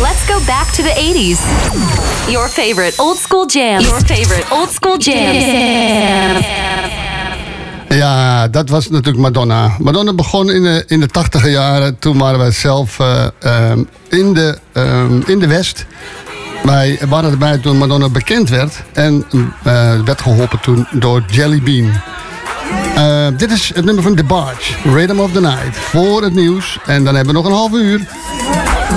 Let's go back to the 80s. Your favorite old school jams. Your favorite old school jams. Ja, dat was natuurlijk Madonna. Madonna begon in de 80e jaren. Toen waren wij zelf in de West. Wij waren erbij toen Madonna bekend werd. En werd geholpen toen door Jelly Bean. Dit is het nummer van The Barge, Rhythm of the Night. Voor het nieuws. En dan hebben we nog een half uur.